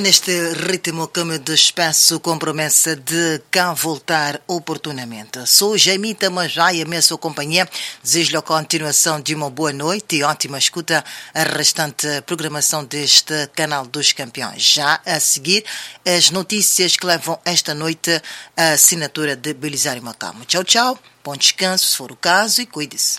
neste ritmo que me despeço com promessa de cá voltar oportunamente. Sou Jaimita Majaia, minha sua companhia. Desejo-lhe a continuação de uma boa noite e ótima escuta a restante programação deste canal dos campeões. Já a seguir, as notícias que levam esta noite a assinatura de Belisário Macamo. Tchau, tchau. Bom descanso, se for o caso, e cuide-se.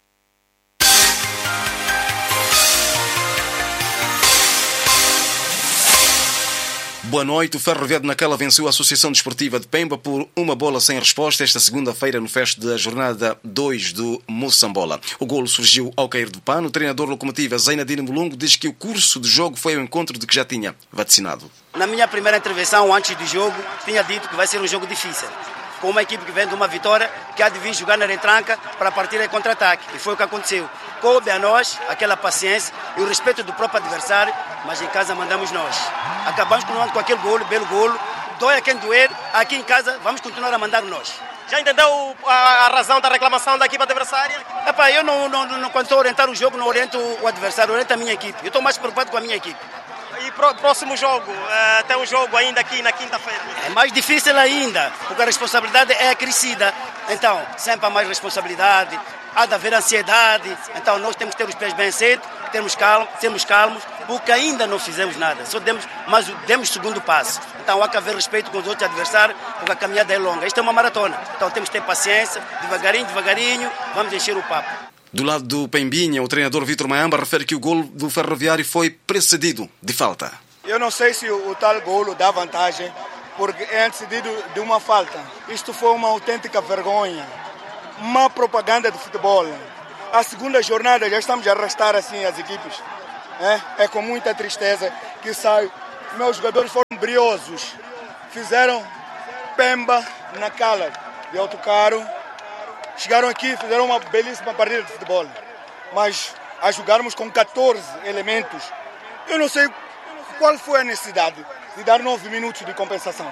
Boa noite. O Ferroviário de Nacala venceu a Associação Desportiva de Pemba por uma bola sem resposta esta segunda-feira no fecho da jornada 2 do Moçambola. O golo surgiu ao cair do pano. O treinador locomotiva Zainadine Mulungo diz que o curso do jogo foi ao encontro de que já tinha vaticinado. Na minha primeira intervenção antes do jogo, tinha dito que vai ser um jogo difícil, com uma equipe que vem de uma vitória, que há de vir jogar na retranca para partir em contra-ataque. E foi o que aconteceu. Coube a nós aquela paciência e o respeito do próprio adversário, mas em casa mandamos nós. Acabamos com aquele golo, belo golo. Dói a quem doer, aqui em casa vamos continuar a mandar nós. Já entendeu a razão da reclamação da equipe adversária? Eu quando estou a orientar o jogo, não oriento o adversário, oriento a minha equipe. Eu estou mais preocupado com a minha equipe. E próximo jogo, tem um jogo ainda aqui na quinta-feira. É mais difícil ainda, porque a responsabilidade é acrescida. Então, sempre há mais responsabilidade, há de haver ansiedade. Então, nós temos que ter os pés bem aceitos, sermos calmos, porque ainda não fizemos nada. Mas demos o segundo passo. Então, há que haver respeito com os outros adversários, porque a caminhada é longa. Isto é uma maratona. Então, temos que ter paciência, devagarinho, vamos encher o papo. Do lado do Pembinha, o treinador Vítor Maamba refere que o golo do Ferroviário foi precedido de falta. Eu não sei se o tal golo dá vantagem, porque é antecedido de uma falta. Isto foi uma autêntica vergonha. Má propaganda do futebol. A segunda jornada já estamos a arrastar assim as equipes. É com muita tristeza que sai. Meus jogadores foram briosos. Fizeram Pemba na cala de autocarro. Chegaram aqui, fizeram uma belíssima partida de futebol. Mas a jogarmos com 14 elementos, eu não sei qual foi a necessidade de dar 9 minutos de compensação.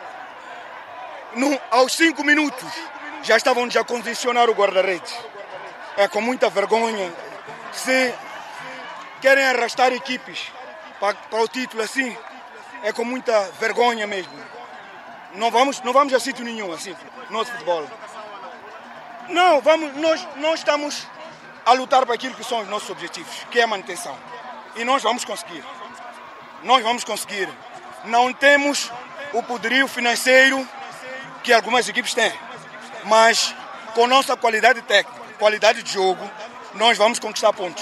Aos 5 minutos já estavam a condicionar o guarda-redes. É com muita vergonha. Se querem arrastar equipes para o título assim, é com muita vergonha mesmo. Não vamos a sítio nenhum assim, nosso futebol. Não, nós estamos a lutar para aquilo que são os nossos objetivos, que é a manutenção. E nós vamos conseguir. Não temos o poderio financeiro que algumas equipes têm, mas com nossa qualidade técnica, qualidade de jogo, nós vamos conquistar pontos.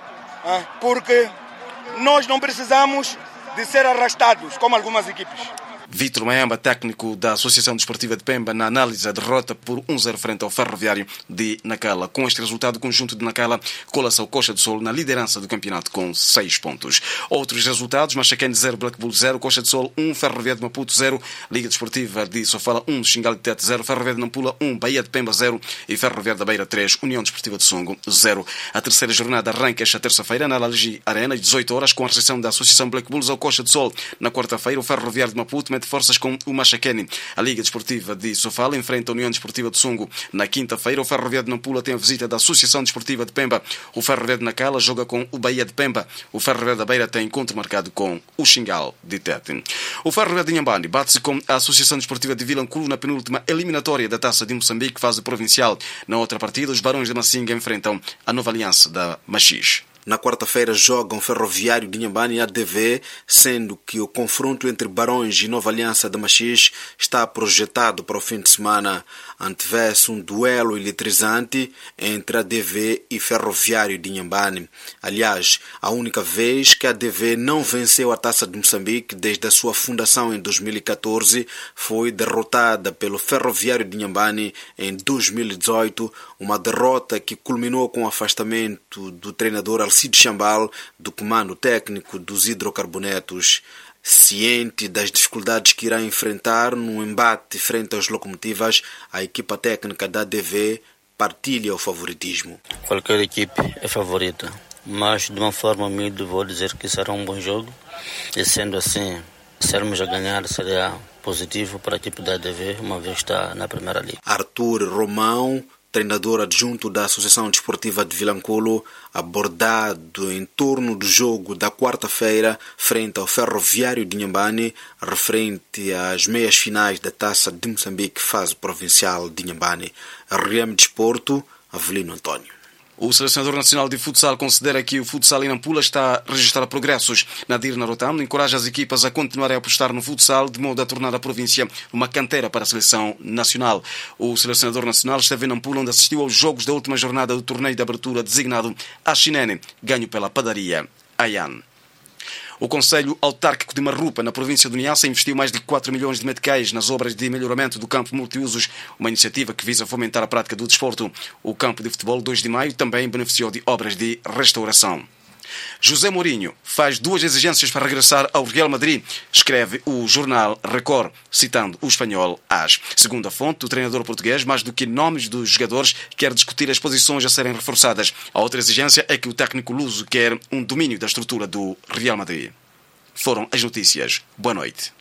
Porque nós não precisamos de ser arrastados como algumas equipes. Vítor Maamba, técnico da Associação Desportiva de Pemba, na análise da derrota por 1-0 frente ao Ferroviário de Nacala. Com este resultado, o conjunto de Nacala cola-se ao Coxa do Sol na liderança do campeonato com 6 pontos. Outros resultados: Machacane 0, Black Bull 0, Coxa do Sol 1, Ferroviário de Maputo 0, Liga Desportiva de Sofala 1, Xingal de Tete 0, Ferroviário de Nampula 1, Bahia de Pemba 0 e Ferroviário da Beira 3, União Desportiva de Songo 0. A terceira jornada arranca esta terça-feira na Lalagi Arena, às 18 horas, com a recepção da Associação Black Bulls ao Coxa do Sol. Na quarta-feira, o Ferroviário de Maputo mete forças com o Machacane. A Liga Desportiva de Sofala enfrenta a União Desportiva de Songo. Na quinta-feira, o Ferroviário de Nampula tem a visita da Associação Desportiva de Pemba. O Ferroviário de Nacala joga com o Bahia de Pemba. O Ferroviário da Beira tem encontro marcado com o Xingal de Tete. O Ferroviário de Inhambane bate-se com a Associação Desportiva de Vilanculo na penúltima eliminatória da Taça de Moçambique, fase provincial. Na outra partida, os Barões de Massinga enfrentam a Nova Aliança da Machis. Na quarta-feira jogam Ferroviário de Inhambane e ADV, sendo que o confronto entre Barões e Nova Aliança da Machis está projetado para o fim de semana. Antevê-se um duelo eletrizante entre ADV e Ferroviário de Inhambane. Aliás, a única vez que a ADV não venceu a Taça de Moçambique desde a sua fundação em 2014 foi derrotada pelo Ferroviário de Inhambane em 2018, uma derrota que culminou com o afastamento do treinador Alcide Chambal do comando técnico dos hidrocarbonetos. Ciente das dificuldades que irá enfrentar no embate frente às locomotivas, a equipa técnica da ADV partilha o favoritismo. Qualquer equipe é favorita, mas de uma forma humilde vou dizer que será um bom jogo. E sendo assim, sermos a ganhar seria positivo para a equipe da ADV, uma vez que está na Primeira Liga. Arthur Romão, treinador adjunto da Associação Desportiva de Vilanculo, abordado em torno do jogo da quarta-feira frente ao Ferroviário de Inhambane, referente às meias finais da Taça de Moçambique, fase provincial de Inhambane. RM Desporto, Avelino António. O selecionador nacional de futsal considera que o futsal em Nampula está a registrar progressos. Nadir Narotam encoraja as equipas a continuarem a apostar no futsal de modo a tornar a província uma canteira para a seleção nacional. O selecionador nacional esteve em Nampula, onde assistiu aos jogos da última jornada do torneio de abertura designado Axinene, ganho pela padaria Ayan. O Conselho Autárquico de Marrupa, na província de Niassa, investiu mais de 4 milhões de meticais nas obras de melhoramento do campo multiusos, uma iniciativa que visa fomentar a prática do desporto. O campo de futebol 2 de Maio também beneficiou de obras de restauração. José Mourinho faz 2 exigências para regressar ao Real Madrid, escreve o jornal Record, citando o espanhol AS. Segundo a fonte, o treinador português, mais do que nomes dos jogadores, quer discutir as posições a serem reforçadas. A outra exigência é que o técnico luso quer um domínio da estrutura do Real Madrid. Foram as notícias. Boa noite.